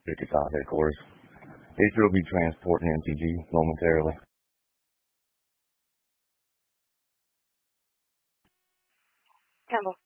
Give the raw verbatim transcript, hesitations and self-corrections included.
fifty-five headquarters. Israel will be transporting M T G momentarily. Campbell.